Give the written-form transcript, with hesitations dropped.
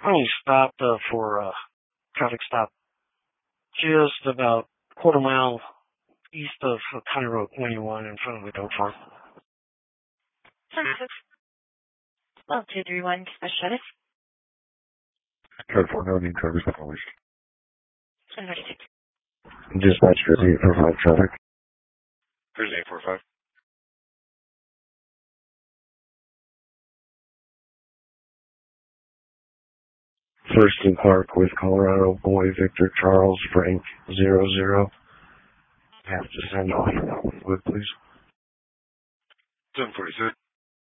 I only stopped for traffic stop just about quarter mile east of County Road 21 in front of the goat farm. 231 Specialist. Code 4, no need drivers published. 1036. Dispatch for 845 traffic. There's 845. Thurston Park with Colorado Boy Victor Charles Frank 00. Have to send all email, please. 1046.